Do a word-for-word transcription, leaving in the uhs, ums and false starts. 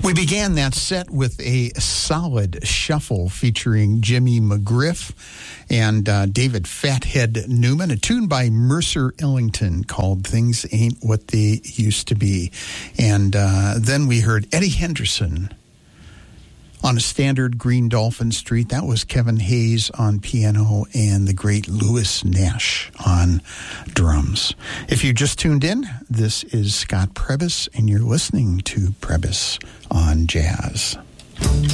We began that set with a solid shuffle featuring Jimmy McGriff and uh, David Fathead Newman, a tune by Mercer Ellington called Things Ain't What They Used to Be. And uh, then we heard Eddie Henderson on a standard Green Dolphin Street. That was Kevin Hayes on piano and the great Louis Nash on drums. If you just tuned in, this is Scott Prebys, and you're listening to Prebys on Jazz.